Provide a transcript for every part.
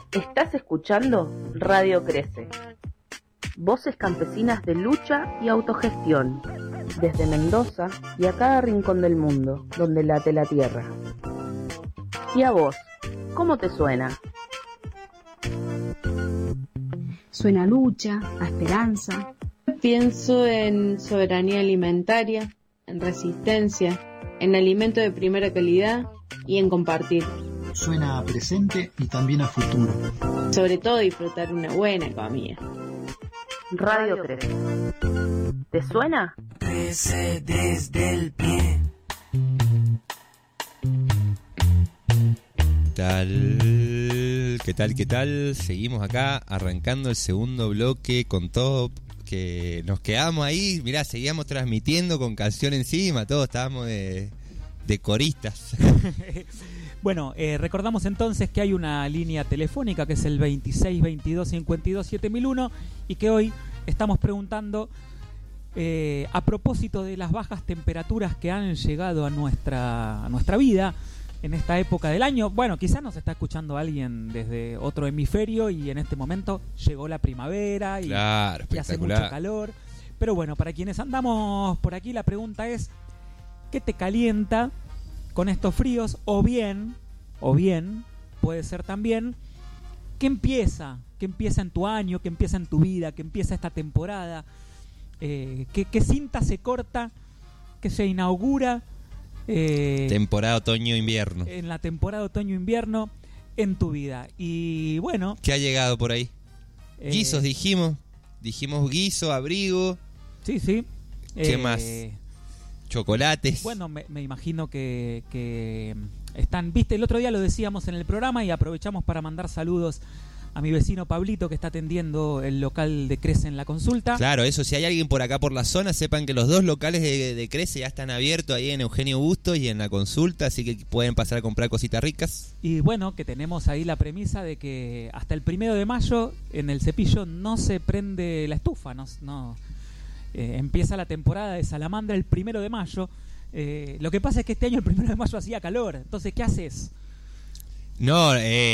Estás escuchando Radio Crece. Voces campesinas de lucha y autogestión. Desde Mendoza y a cada rincón del mundo, donde late la tierra. ¿Y a vos? ¿Cómo te suena? Suena a lucha, a esperanza. Pienso en soberanía alimentaria, en resistencia, en alimento de primera calidad y en compartir. Suena a presente y también a futuro. Sobre todo disfrutar una buena comida. Radio Crece. ¿Te suena? Crece desde el pie. ¿Qué tal? ¿Qué tal? Seguimos acá arrancando el segundo bloque con todo que nos quedamos ahí. Mirá, seguíamos transmitiendo con canción encima, todos estábamos de coristas. Bueno, recordamos entonces que hay una línea telefónica que es el 26 22 52 7001 y que hoy estamos preguntando a propósito de las bajas temperaturas que han llegado a nuestra vida en esta época del año. Bueno, quizás nos está escuchando alguien desde otro hemisferio y en este momento llegó la primavera y hace mucho calor. Pero bueno, para quienes andamos por aquí, la pregunta es: ¿qué te calienta con estos fríos? O bien, puede ser también, ¿qué empieza en tu año, qué empieza en tu vida, qué empieza esta temporada? ¿Qué cinta se corta, qué se inaugura? Temporada otoño-invierno. En la temporada otoño-invierno en tu vida. Y bueno, ¿qué ha llegado por ahí? Guisos dijimos guiso, abrigo. Sí. ¿Qué más? Chocolates. Bueno, me imagino que están, viste, el otro día lo decíamos en el programa y aprovechamos para mandar saludos a mi vecino Pablito, que está atendiendo el local de Crece en la Consulta. Claro, eso, si hay alguien por acá por la zona, sepan que los dos locales de Crece ya están abiertos ahí en Eugenio Bustos y en la Consulta, así que pueden pasar a comprar cositas ricas. Y bueno, que tenemos ahí la premisa de que hasta el 1 de mayo en el Cepillo no se prende la estufa, empieza la temporada de salamandra el 1 de mayo. Lo que pasa es que este año el 1 de mayo hacía calor, entonces ¿qué haces? No,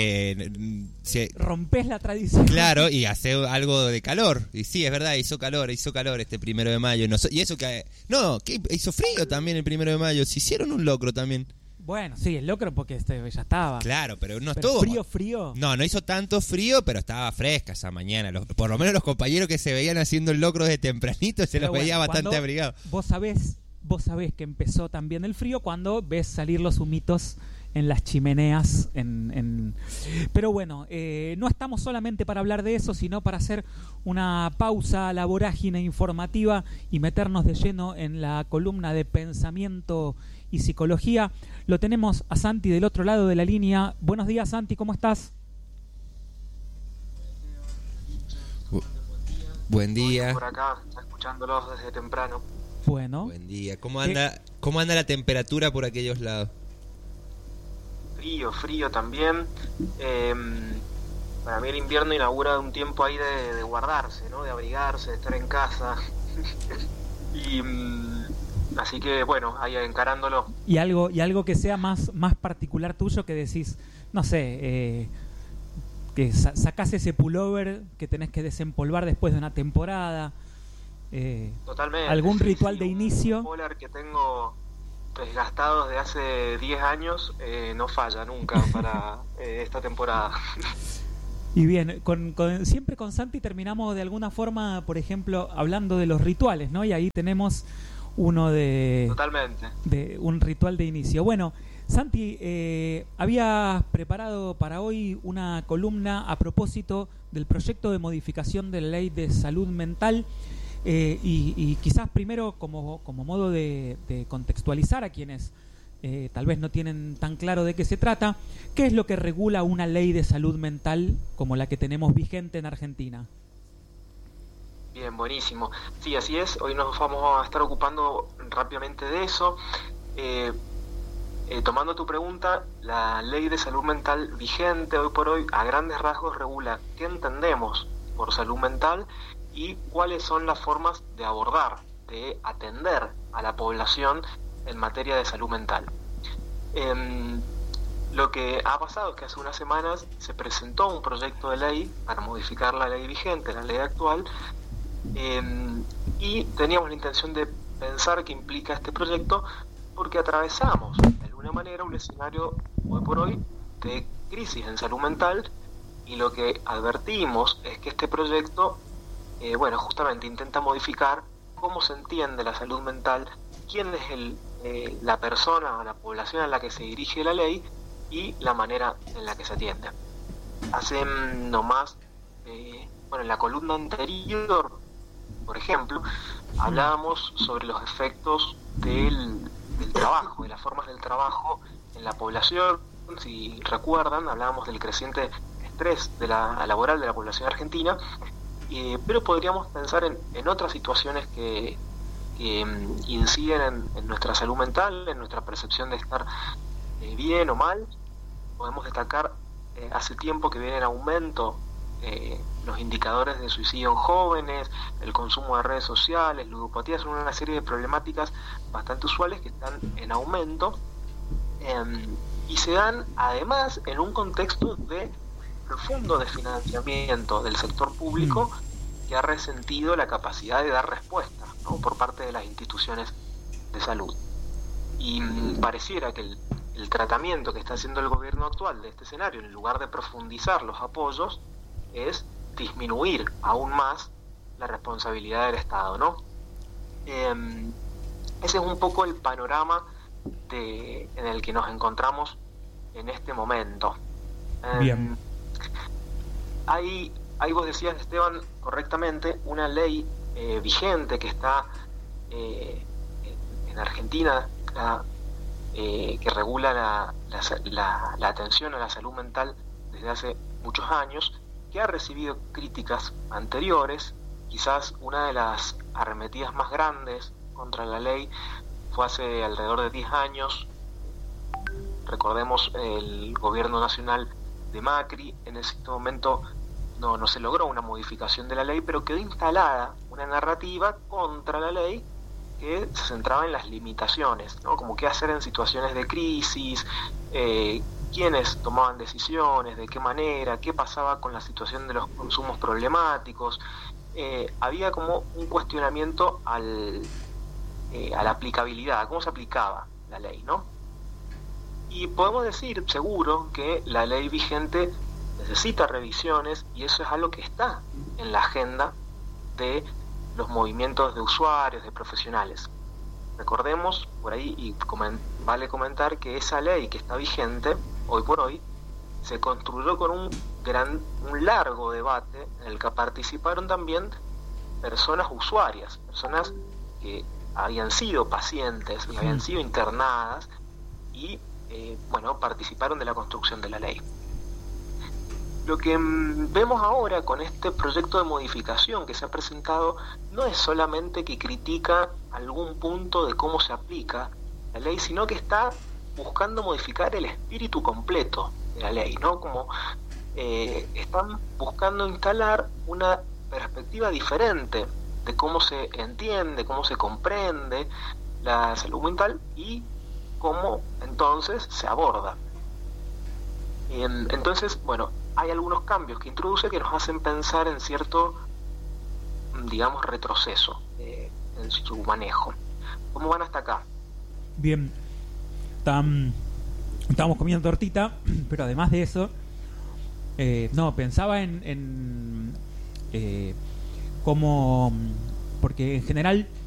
rompes la tradición. Claro, y hace algo de calor. Y sí, es verdad, hizo calor este 1 de mayo. Y eso que hizo frío también el 1 de mayo. Se hicieron un locro también. Bueno, sí, el locro porque ya estaba. Claro, pero no estuvo frío. No hizo tanto frío, pero estaba fresca esa mañana. Por lo menos los compañeros que se veían haciendo el locro de tempranito los veía bastante abrigados. Vos sabés que empezó también el frío cuando ves salir los humitos en las chimeneas. Pero bueno, no estamos solamente para hablar de eso, sino para hacer una pausa a la vorágine informativa y meternos de lleno en la columna de pensamiento y psicología. Lo tenemos a Santi del otro lado de la línea. Buenos días, Santi, ¿cómo estás? Buen día. Por acá, escuchándolos desde temprano. Bueno. Buen día. ¿Cómo anda la temperatura por aquellos lados? Frío también. Para mí el invierno inaugura un tiempo ahí de guardarse, ¿no? De abrigarse, de estar en casa. Y así que bueno, ahí encarándolo. Y algo que sea más particular tuyo, que decís, no sé, que sacás ese pullover que tenés que desempolvar después de una temporada. Totalmente. ¿Algún ritual de inicio? Un polar que tengo desgastado de hace 10 años no falla nunca para esta temporada. Y bien, siempre con Santi terminamos de alguna forma, por ejemplo, hablando de los rituales, ¿no? Y ahí tenemos uno Totalmente. de un ritual de inicio. Bueno, Santi, habías preparado para hoy una columna a propósito del proyecto de modificación de la Ley de Salud Mental. Y quizás primero como modo de contextualizar a quienes tal vez no tienen tan claro de qué se trata, ¿qué es lo que regula una ley de salud mental como la que tenemos vigente en Argentina? Bien, buenísimo. Sí, así es. Hoy nos vamos a estar ocupando rápidamente de eso. Tomando tu pregunta, la ley de salud mental vigente hoy por hoy a grandes rasgos regula qué entendemos por salud mental y cuáles son las formas de abordar, de atender a la población en materia de salud mental. Lo que ha pasado es que hace unas semanas se presentó un proyecto de ley para modificar la ley vigente, la ley actual, y teníamos la intención de pensar qué implica este proyecto, porque atravesamos de alguna manera un escenario hoy por hoy de crisis en salud mental, y lo que advertimos es que este proyecto justamente intenta modificar cómo se entiende la salud mental, quién es la persona o la población a la que se dirige la ley y la manera en la que se atiende. Hace nomás, en la columna anterior, por ejemplo, hablábamos sobre los efectos del trabajo, de las formas del trabajo en la población. Si recuerdan, hablábamos del creciente estrés laboral de la población argentina, pero podríamos pensar en otras situaciones que inciden en nuestra salud mental, en nuestra percepción de estar bien o mal. Podemos destacar hace tiempo que viene en aumento los indicadores de suicidio en jóvenes, el consumo de redes sociales, ludopatía, son una serie de problemáticas bastante usuales que están en aumento, y se dan además en un contexto de profundo desfinanciamiento del sector público, que ha resentido la capacidad de dar respuesta, ¿no?, por parte de las instituciones de salud. Y pareciera que el tratamiento que está haciendo el gobierno actual de este escenario, en lugar de profundizar los apoyos, es disminuir aún más la responsabilidad del Estado, ¿no? Ese es un poco el panorama en el que nos encontramos en este momento. Bien. Hay vos decías, Esteban, correctamente, una ley vigente que está en Argentina, que regula la atención a la salud mental desde hace muchos años, que ha recibido críticas anteriores. Quizás una de las arremetidas más grandes contra la ley fue hace alrededor de 10 años. Recordemos el gobierno nacional de Macri. En ese momento no se logró una modificación de la ley, pero quedó instalada una narrativa contra la ley que se centraba en las limitaciones, ¿no? Como qué hacer en situaciones de crisis, quiénes tomaban decisiones, de qué manera, qué pasaba con la situación de los consumos problemáticos. Había como un cuestionamiento a la aplicabilidad, a cómo se aplicaba la ley, ¿no? Y podemos decir, seguro, que la ley vigente necesita revisiones, y eso es algo que está en la agenda de los movimientos de usuarios, de profesionales. Recordemos por ahí, y vale comentar, que esa ley que está vigente hoy por hoy se construyó con un largo debate en el que participaron también personas usuarias, personas que habían sido pacientes y habían sido internadas y participaron de la construcción de la ley. Lo que vemos ahora con este proyecto de modificación que se ha presentado no es solamente que critica algún punto de cómo se aplica la ley, sino que está buscando modificar el espíritu completo de la ley, ¿no? Como están buscando instalar una perspectiva diferente de cómo se entiende, cómo se comprende la salud mental y cómo entonces se aborda. Entonces, hay algunos cambios que introduce que nos hacen pensar en cierto, digamos, retroceso en su manejo. ¿Cómo van hasta acá? Bien. Estábamos comiendo tortita, pero además de eso, pensaba en cómo, porque en general